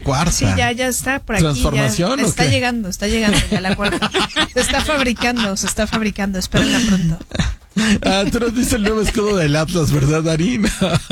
cuarta. Sí, ya está por aquí. ¿Transformación ya o está qué? llegando ya la cuarta. Se está fabricando, espérenla pronto. Tú nos dices el nuevo escudo del Atlas, ¿verdad, Darín?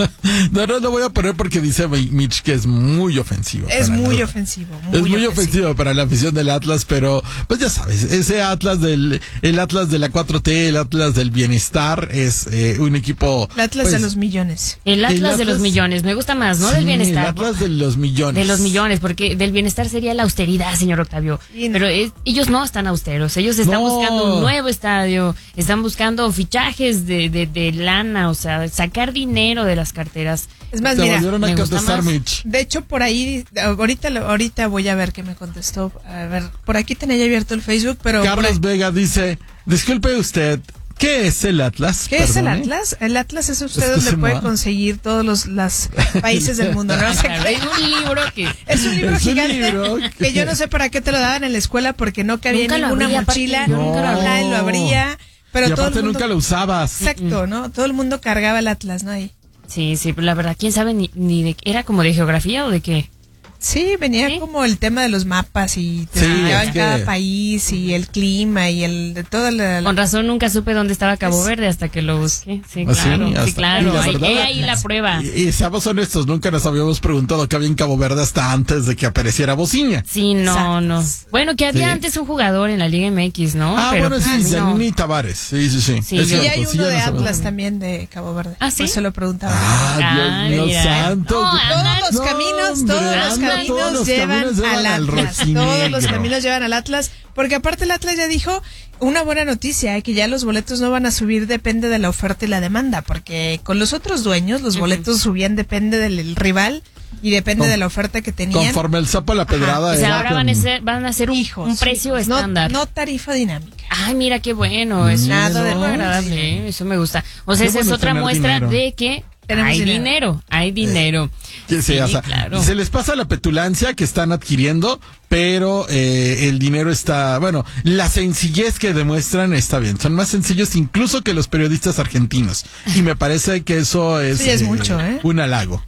No lo voy a poner porque dice Mitch que es muy ofensivo. Es muy ofensivo. Es muy ofensivo para la afición del Atlas, pero pues ya sabes, ese Atlas el Atlas de la 4T, el Atlas del bienestar es un equipo. El Atlas pues, de los millones. El Atlas de los millones, me gusta más, ¿no? Sí, del bienestar. El Atlas de los millones. De los millones, porque del bienestar sería la austeridad, señor Octavio. Sí, no. Pero ellos no están austeros, ellos están buscando un nuevo estadio, están buscando fichajes de lana, o sea, sacar dinero de las carteras. Es más, Te mira, volvieron a me gusta contestar, más. Mitch. de hecho por ahí, ahorita voy a ver qué me contestó. A ver, por aquí tenía ya abierto el Facebook, pero... Carlos Vega dice, disculpe usted, ¿qué es el Atlas? ¿Qué es el Perdone. Atlas? El Atlas es usted Es que donde se puede mueve. conseguir todos los países del mundo, ¿no? O sea, Claro, es un libro que... es un libro Es un gigante libro que yo no sé para qué te lo daban en la escuela porque no cabía Nunca en lo ninguna abría, aparte, mochila, yo nunca lo abrí. nadie lo abría, pero Y todo aparte el mundo, nunca lo usabas. exacto, ¿no? Todo el mundo cargaba el Atlas, ¿no? Ahí. Sí, pero la verdad, quién sabe ni de... ¿Era como de geografía o de qué? Sí, venía ¿Sí? como el tema de los mapas y te Sí, explicaban es que- cada país y el clima y el de toda la... Con razón nunca supe dónde estaba Cabo Verde hasta que lo busqué. Sí, Ah, sí, claro, hasta- sí, claro. y la Ahí, verdad- ahí la prueba. Y seamos honestos, nunca nos habíamos preguntado qué había en Cabo Verde hasta antes de que apareciera Bociña. Sí, no. Bueno, que había Sí. antes un jugador en la Liga MX, ¿no? Bueno, pues, sí, no. Janini Tavares. Sí. Sí, Es y Y cierto, hay sí, uno ya de lo sabemos. Atlas también de Cabo Verde. ¿Ah, sí? Por eso lo preguntaba. Ah, Dios mío mira. santo. No, Todos los No, caminos, hombre, todos los anda, caminos todos los llevan caminos llevan al al Atlas. rojinegro. Todos los caminos llevan al Atlas. Porque aparte el Atlas ya dijo una buena noticia, que ya los boletos no van a subir, depende de la oferta y la demanda. Porque con los otros dueños, los boletos subían, depende del rival y depende de la oferta que tenían. Conforme el sapo a la pedrada. O sea, era ahora con- van a ser un precio hijos, estándar. No tarifa dinámica. Ay, mira qué bueno. Eso Nada de muy más. agradable. Eso me gusta. O sea, Qué esa es bueno otra tener muestra dinero. de que Tenemos hay dinero. dinero. Sí, o sea, claro. se les pasa la petulancia que están adquiriendo, pero el dinero está, bueno, la sencillez que demuestran está bien. Son más sencillos incluso que los periodistas argentinos. Y me parece que eso es, Sí, es mucho, ¿eh? un halago.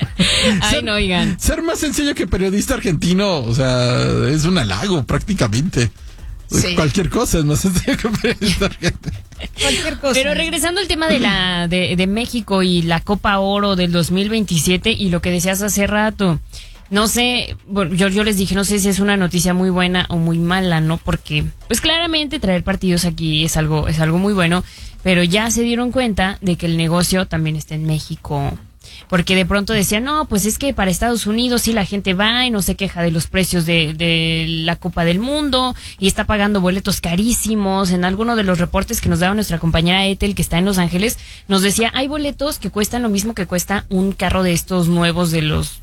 Ay, no, oigan. Ser más sencillo que periodista argentino, o sea, es un halago prácticamente. Sí. Cualquier cosa es más sencillo que periodista argentino. Cualquier cosa. Pero regresando al tema de México y la Copa Oro del 2027 y lo que decías hace rato, no sé, bueno, yo les dije, no sé si es una noticia muy buena o muy mala, ¿no? Porque, pues claramente traer partidos aquí es algo muy bueno, pero ya se dieron cuenta de que el negocio también está en México. Porque de pronto decían, no, pues es que para Estados Unidos sí la gente va y no se queja de los precios de la Copa del Mundo y está pagando boletos carísimos. En alguno de los reportes que nos daba nuestra compañera Ethel, que está en Los Ángeles, nos decía, hay boletos que cuestan lo mismo que cuesta un carro de estos nuevos de los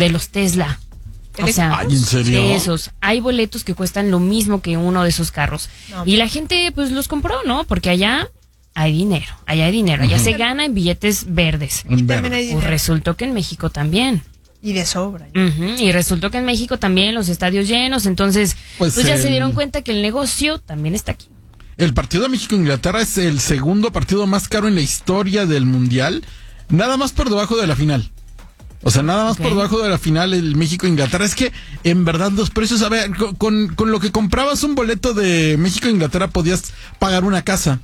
Tesla. O sea, Ay, ¿en serio? de esos. Hay boletos que cuestan lo mismo que uno de esos carros. No. Y la gente pues los compró, ¿no? Porque allá hay dinero, allá se gana en billetes verdes. En también verde. hay Pues dinero. resultó que en México también. Y de sobra. Y resultó que en México también los estadios llenos, entonces Pues pues ya el- se dieron cuenta que el negocio también está aquí. El partido de México-Inglaterra es el segundo partido más caro en la historia del Mundial, nada más por debajo de la final. O sea, nada más Ok. por debajo de la final el México-Inglaterra. Es que, en verdad, los precios, a ver, con lo que comprabas un boleto de México-Inglaterra podías pagar una casa.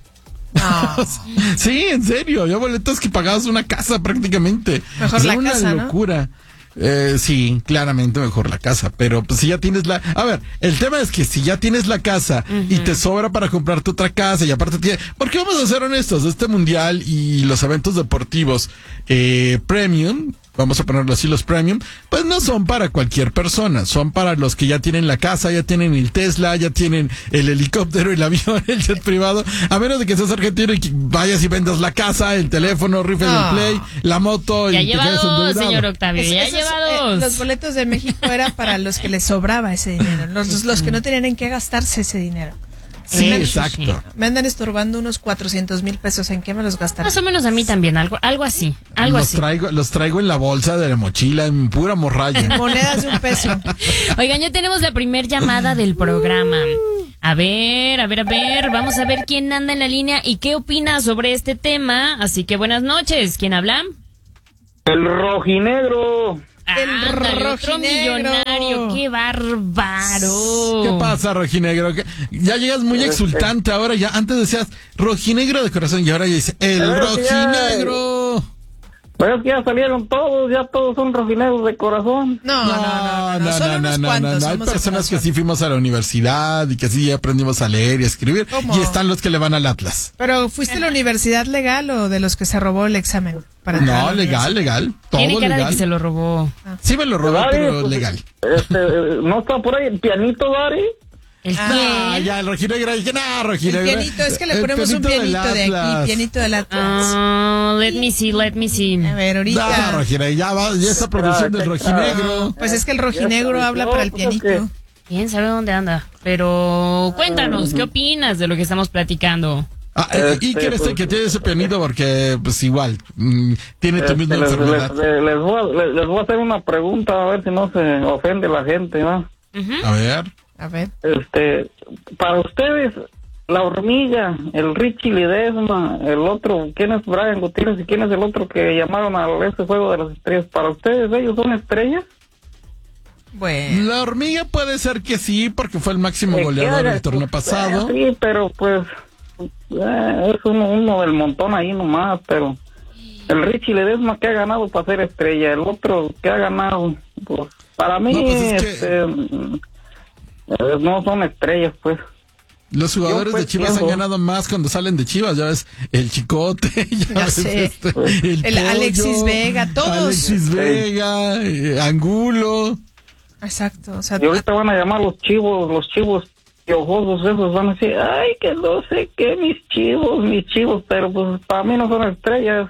No. Sí, en serio, había boletos que pagabas una casa prácticamente. Mejor Es la una casa, ¿no? locura. Sí, claramente mejor la casa, pero pues si ya tienes la... A ver, el tema es que si ya tienes la casa y te sobra para comprarte otra casa y aparte tiene... Porque vamos a ser honestos, este mundial y los eventos deportivos premium, vamos a ponerlo así, los premium, pues no son para cualquier persona, son para los que ya tienen la casa, ya tienen el Tesla, ya tienen el helicóptero, el avión, el jet privado, a menos de que seas argentino y que vayas y vendas la casa, el teléfono, rifles Ah. el Play, la moto Ya y te lleva quedas dos, endeudado. señor Octavio, ya Esos, lleva dos. los boletos de México era para los que les sobraba ese dinero, los que no tenían en qué gastarse ese dinero. Sí, Eso exacto. sí. Me andan estorbando unos 400,000 pesos, ¿en qué me los gastaré? Más o menos a mí también, algo así, algo Los así. traigo en la bolsa de la mochila, en pura morralla. Monedas de $1. Oigan, ya tenemos la primer llamada del programa. A ver, vamos a ver quién anda en la línea y qué opina sobre este tema. Así que buenas noches, ¿quién habla? El rojinegro. Ándale, otro millonario, qué bárbaro. ¿Qué pasa, rojinegro? Ya llegas muy exultante ahora, ya antes decías rojinegro de corazón y ahora ya dice el rojinegro. Pero es que ya salieron todos, ya todos son rojinegros de corazón. No, solo unos cuantos Hay somos de personas que corazón. sí fuimos a la universidad y que sí aprendimos a leer y a escribir. ¿Cómo? Y están los que le van al Atlas. Pero ¿fuiste a la universidad legal o de los que se robó el examen? Para entrar a No, la legal, universidad? legal. Todo Tiene cara de legal. que se lo robó. Sí me lo robé, Dari, pero pues, legal. ¿No está por ahí el pianito, Dari? El Ah, quién. ya, el rojinegro. Dije, no, El rojinegro. pianito, es que le El ponemos un del pianito de aquí, Atlas. pianito del Atlas. Let me see. A ver, No, ahorita. rojinegro, ya está produciendo el rojinegro. Pues es que el rojinegro habla para el pianito. ¿Quién sabe dónde anda? Pero cuéntanos, ¿qué opinas de lo que estamos platicando? Ah, ¿y quién es el que tiene ese pianito? Porque, pues igual, tiene tu misma Les enfermedad. voy a hacer una pregunta a ver si no se ofende la gente, ¿no? A ver. A ver. Para ustedes, la hormiga, el Richie Ledesma, el otro, ¿quién es Brian Gutiérrez y quién es el otro que llamaron a ese juego de las estrellas? ¿Para ustedes ellos son estrellas? Bueno. La hormiga puede ser que sí, porque fue el máximo goleador del torneo pasado. Sí, pero pues es uno del montón ahí nomás, pero el Richie Ledesma que ha ganado para ser estrella, el otro que ha ganado, pues para mí No, pues es que- no son estrellas, pues. Los jugadores Yo, pues, de Chivas han pienso- ganado más cuando salen de Chivas, ya ves, el Chicote, ya Ya ves, sé. el El Alexis Pollo, Vega, todos. Alexis Vega, Angulo. Exacto. O sea, Y ahorita van a llamar los chivos piojosos esos, van a decir, ay, que no sé qué, mis chivos, pero pues para mí no son estrellas.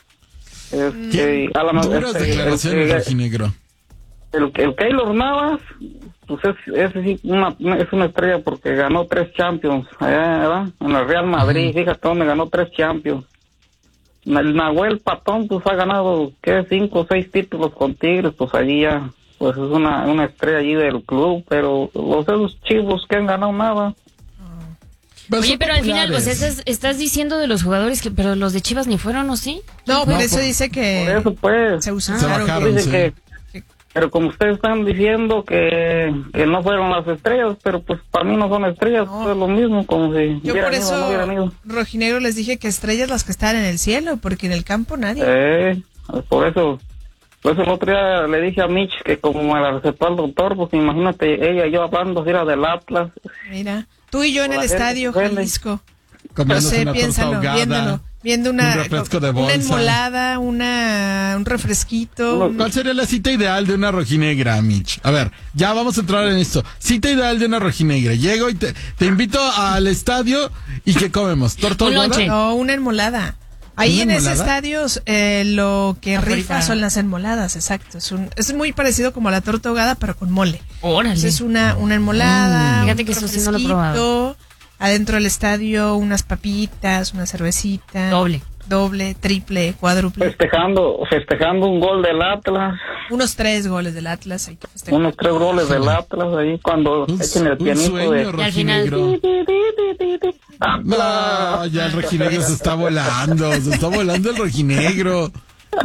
A la Duras declaraciones, rojinegro. el Keylor Navas, pues ese sí es una estrella porque ganó 3 Champions allá, ¿verdad? En el Real Madrid, fíjate dónde ganó 3 Champions. El Nahuel Patón pues ha ganado, ¿qué? 5 o 6 títulos con Tigres, pues allí ya, pues es una estrella allí del club, pero esos chivos que han ganado nada. Pues Oye, son pero al final, o sea, populares. estás diciendo de los jugadores que, pero los de Chivas ni fueron, ¿o sí? no, por No, eso por- dice Por que eso pues, se usaron. Se bajaron. dicen sí. pero como ustedes están diciendo que no fueron las estrellas, pero pues para mí no son estrellas, No. es lo mismo, como si Yo hubieran por ido o no hubieran eso, ido. rojinegro, les dije que estrellas las que están en el cielo, porque en el campo nadie. Por eso el otro día le dije a Mitch que como me la recetó al doctor, pues imagínate ella y yo hablando era del Atlas. Mira, tú y yo en La el gente estadio, se ofende. Jalisco. No Comiéndose sé, una torta piénsalo, ahogada, viéndolo. Viendo un refresco de una bolsa. enmolada, un refresquito. ¿Cuál sería la cita ideal de una rojinegra, Mitch? A ver, ya vamos a entrar en esto. Cita ideal de una rojinegra. Llego y te invito al estadio y ¿qué comemos? ¿Torta Un ahogada? lonche. No, una enmolada. Ahí ¿Una en ese enmolada? estadio lo que Afuera. rifa son las enmoladas, exacto. Es muy parecido como a la torta ahogada, pero con mole. Órale. Entonces es una enmolada, Fíjate un que eso sí no lo he refresquito, probado. adentro del estadio unas papitas, una cervecita. Doble, triple, cuádruple. Festejando un gol del Atlas, Unos 3 goles del Atlas. Hay que festejar. unos 3 goles del Atlas ahí cuando echen el Un pianito sueño, Y al final- rojinegro. No, ya el rojinegro se está volando el rojinegro.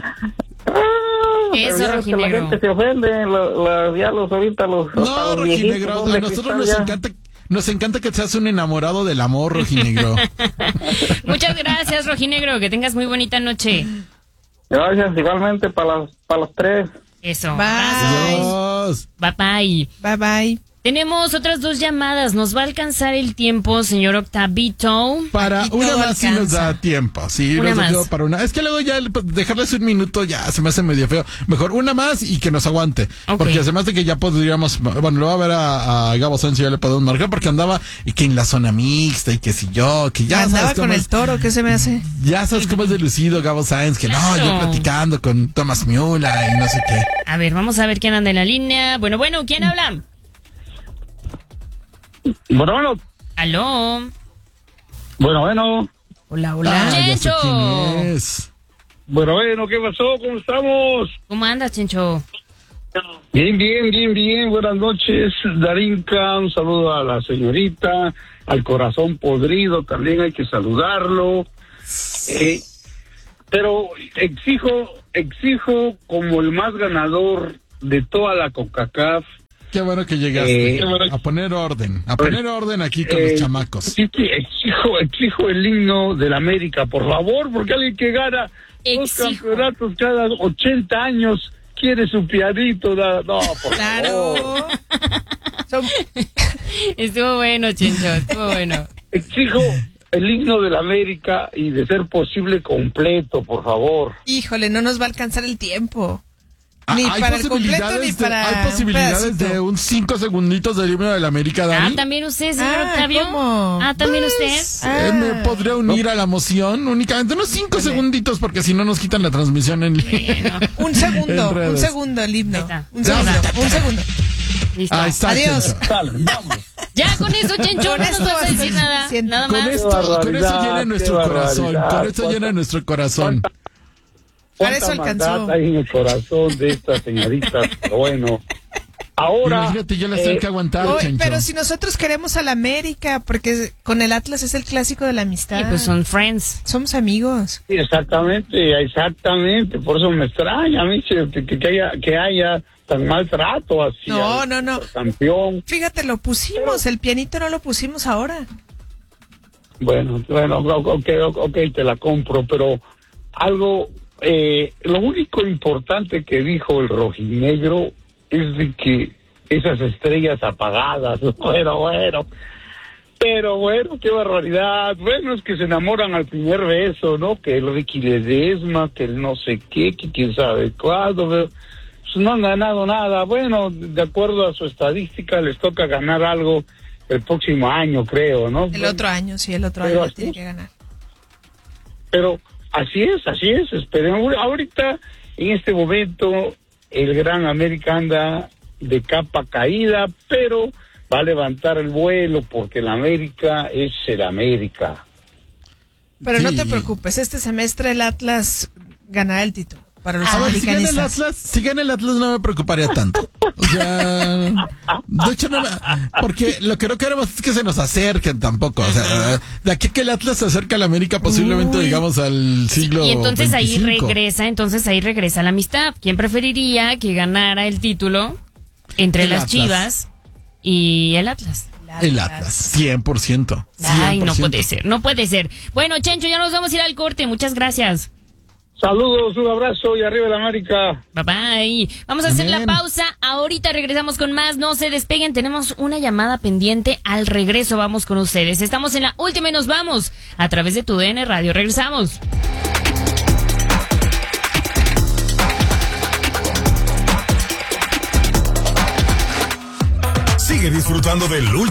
Eso, Pero ya es que rojinegro. la gente se ofende, ya ahorita los No, hasta los viejitos rojinegro, son a de nosotros cristal nos ya. encanta que seas un enamorado del amor, rojinegro. Muchas gracias, rojinegro. Que tengas muy bonita noche. Gracias, igualmente para las 3. Eso. Bye. Adiós. Bye bye. Bye bye. Tenemos otras 2 llamadas. ¿Nos va a alcanzar el tiempo, señor Octavito? Para Aquí una todo más sí nos alcanza. da tiempo. Sí, Una nos da más. tiempo para una. Es que luego ya dejarles un minuto ya se me hace medio feo. Mejor una más y que nos aguante. Ok. Porque se me hace que ya podríamos. Bueno, lo va a ver a Gabo Sánchez, ya le podemos marcar porque andaba y que en la zona mixta y que si yo, que ya Andaba sabes cómo con el es. toro, ¿qué se me hace? Ya sabes cómo es de lucido Gabo Sáenz, que no, Claro. yo platicando con Thomas Müller y no sé qué. A ver, vamos a ver quién anda en la línea. Bueno, ¿quién habla? Bueno, Aló. bueno. Hola, hola. Ah, ya sé Chencho. quién es. Bueno, ¿qué pasó? ¿Cómo estamos? ¿Cómo andas, Chencho? Bien. Buenas noches, Darinka. Un saludo a la señorita, al corazón podrido, también hay que saludarlo. Pero exijo como el más ganador de toda la CONCACAF. Qué bueno que llegaste a poner orden, aquí con los chamacos. Sí, exijo el himno del América, por favor, porque alguien que gana dos campeonatos cada 80 años quiere su pianito. No, por favor. Estuvo bueno, Chencho, estuvo bueno. Exijo el himno del América y de ser posible completo, por favor. Híjole, no nos va a alcanzar el tiempo. Ni hay para el completo ni para hay posibilidades de un 5 segunditos del himno del América, Dani. ¿También usted, señor Octavio? ¿Cómo? ¿También usted? Me podría unir a la moción únicamente unos 5 segunditos, porque si no nos quitan la transmisión en línea. Un segundo el himno. Un segundo. Listo. Ahí está. Adiós. Dale, vamos. Ya con eso, Chencho, no nos vas a decir nada. Nada Con más. eso llena nuestro corazón. Con eso llena nuestro corazón. Para eso alcanzó. Maldad hay en el corazón de estas señoritas, pero bueno. Ahora. Imagínate, yo las tengo que aguantar, Chencho. Pero si nosotros queremos a la América, porque con el Atlas es el clásico de la amistad. Y pues son friends. Somos amigos. Sí, exactamente. Por eso me extraña a mí que haya tan maltrato así. No. Campeón. Fíjate, lo pusimos, el pianito no lo pusimos ahora. Bueno, ok, te la compro, pero algo, lo único importante que dijo el rojinegro es de que esas estrellas apagadas, pero bueno, qué barbaridad. Bueno, es que se enamoran al primer beso, ¿no? Que el Ricky Ledesma, que el no sé qué, que quién sabe cuándo, pero pues no han ganado nada. Bueno, de acuerdo a su estadística, les toca ganar algo el próximo año, creo, ¿no? El otro año tiene que ganar. Pero así es, esperemos. Ahorita, en este momento, el Gran América anda de capa caída, pero va a levantar el vuelo porque el América es el América. Pero no te preocupes, este semestre el Atlas ganará el título. Para los americanistas. Si gana el Atlas no me preocuparía tanto. O sea, de hecho porque lo que no queremos es que se nos acerquen tampoco. O sea, de aquí que el Atlas se acerca a la América posiblemente digamos al siglo Y entonces 25. ahí regresa la amistad. ¿Quién preferiría que ganara el título entre El las Atlas. Chivas y el Atlas? El Atlas, 100%. Ay, no puede ser. Bueno, Chencho, ya nos vamos a ir al corte. Muchas gracias. Saludos, un abrazo y arriba el América. Bye bye. Vamos a hacer la pausa. Ahorita regresamos con más. No se despeguen. Tenemos una llamada pendiente. Al regreso vamos con ustedes. Estamos en la última y nos vamos a través de tu DN Radio. Regresamos. Sigue disfrutando del